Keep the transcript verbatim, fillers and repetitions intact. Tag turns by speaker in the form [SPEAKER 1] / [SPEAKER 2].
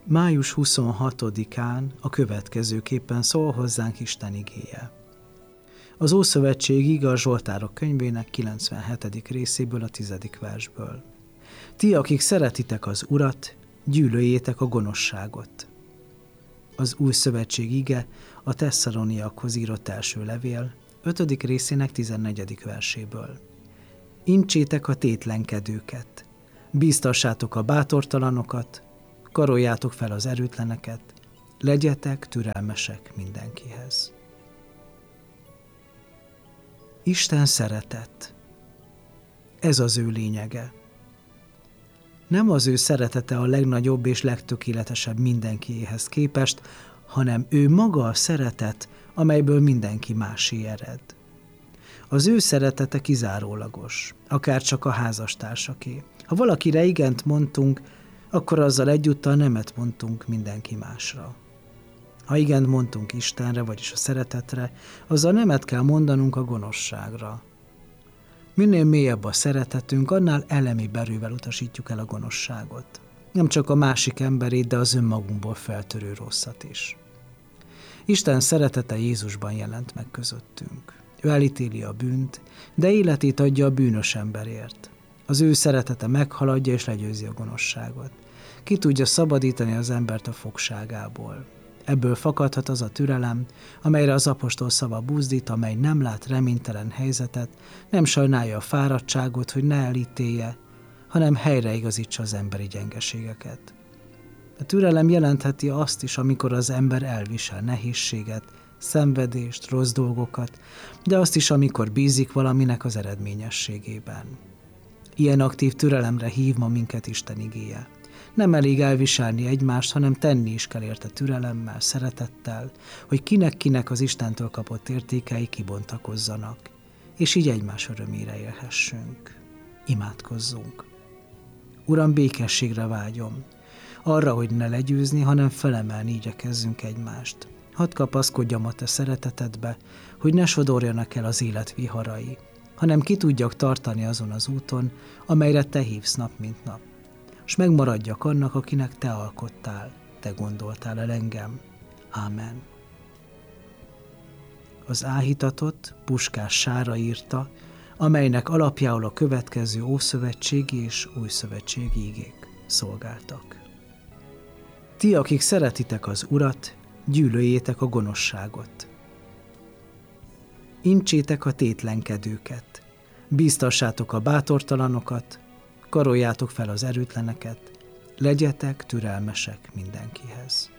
[SPEAKER 1] május huszonhatodikán a következőképpen szól hozzánk Isten igéje. Az Ószövetség ige a Zsoltárok könyvének kilencvenhetedik részéből, a tizedik versből. Ti, akik szeretitek az Urat, gyűlöljétek a gonoszságot. Az Új Szövetség ige a Tesszaloniakhoz írott első levél, ötödik részének tizennegyedik verséből. Intsétek a tétlenkedőket, bíztassátok a bátortalanokat, karoljátok fel az erőtleneket, legyetek türelmesek mindenkihez. Isten szeretet. Ez az ő lényege. Nem az ő szeretete a legnagyobb és legtökéletesebb mindenkiéhez képest, hanem ő maga a szeretet, amelyből mindenki másé ered. Az ő szeretete kizárólagos, akár csak a házastársaké. Ha valakire igent mondtunk, akkor azzal egyúttal nemet mondtunk mindenki másra. Ha igent mondtunk Istenre, vagyis a szeretetre, azzal nemet kell mondanunk a gonoszságra. Minél mélyebb a szeretetünk, annál elemi erővel utasítjuk el a gonoszságot. Nem csak a másik emberét, de az önmagunkból feltörő rosszat is. Isten szeretete Jézusban jelent meg közöttünk. Ő elítéli a bűnt, de életét adja a bűnös emberért. Az ő szeretete meghaladja és legyőzi a gonoszságot. Ki tudja szabadítani az embert a fogságából. Ebből fakadhat az a türelem, amelyre az apostol szava buzdít, amely nem lát reménytelen helyzetet, nem sajnálja a fáradtságot, hogy ne elítélje, hanem helyreigazítsa az emberi gyengeségeket. A türelem jelentheti azt is, amikor az ember elvisel nehézséget, szenvedést, rossz dolgokat, de azt is, amikor bízik valaminek az eredményességében. Ilyen aktív türelemre hív ma minket Isten igéje. Nem elég elviselni egymást, hanem tenni is kell érte türelemmel, szeretettel, hogy kinek-kinek az Istentől kapott értékei kibontakozzanak, és így egymás örömére élhessünk. Imádkozzunk. Uram, békességre vágyom, arra, hogy ne legyőzni, hanem felemelni igyekezzünk egymást. Hadd kapaszkodjam a te szeretetedbe, hogy ne sodorjanak el az élet viharai, hanem ki tudjak tartani azon az úton, amelyre te hívsz nap mint nap. S megmaradjak annak, akinek te alkottál, te gondoltál el engem. Ámen. Az áhítatot Puskás Sára írta, amelynek alapjául a következő ószövetségi és újszövetségi igék szolgáltak. Ti, akik szeretitek az Urat, gyűlöljétek a gonoszságot. Intsétek a tétlenkedőket, bíztassátok a bátortalanokat, karoljátok fel az erőtleneket, legyetek türelmesek mindenkihez.